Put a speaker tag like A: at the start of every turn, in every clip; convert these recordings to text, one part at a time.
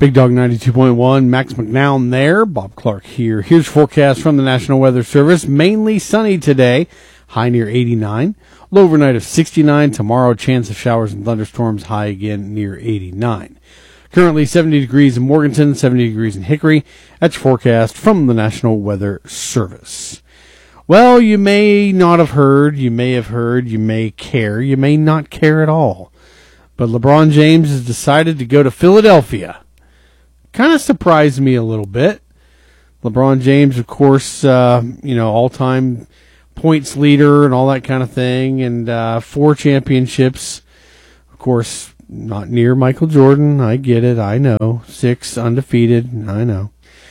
A: Big Dog 92.1, Max McNown there. Bob Clark here. Here's forecast from the National Weather Service. Mainly sunny today, high near 89. Low overnight of 69. Tomorrow, chance of showers and thunderstorms, high again near 89. Currently 70 degrees in Morganton, 70 degrees in Hickory. That's forecast from the National Weather Service. Well, you may not have heard, you may have heard, you may care, you may not care at all. But LeBron James has decided to go to Philadelphia. Kind of surprised me a little bit. LeBron James, of course, all-time points leader and all that kind of thing, and 4 championships. Of course, not near Michael Jordan. I get it. I know. 6 undefeated. I know.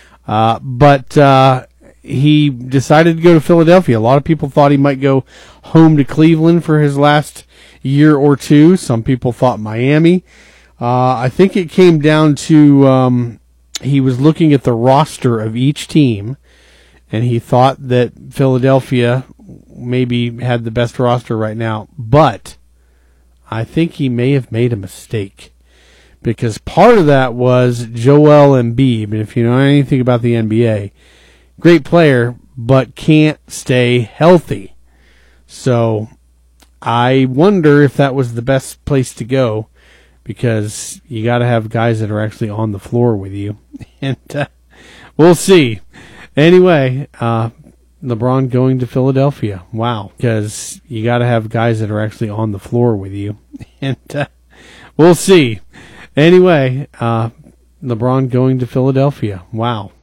A: But he decided to go to Philadelphia. A lot of people thought he might go home to Cleveland for his last year or two. Some people thought Miami. I think it came down to he was looking at the roster of each team, and he thought that Philadelphia maybe had the best roster right now. But I think he may have made a mistake, because part of that was Joel Embiid. And if you know anything about the NBA, great player, but can't stay healthy. So I wonder if that was the best place to go, because you got to have guys that are actually on the floor with you. And we'll see. Anyway, LeBron going to Philadelphia. Wow. Because you got to have guys that are actually on the floor with you. And we'll see. Anyway, LeBron going to Philadelphia. Wow.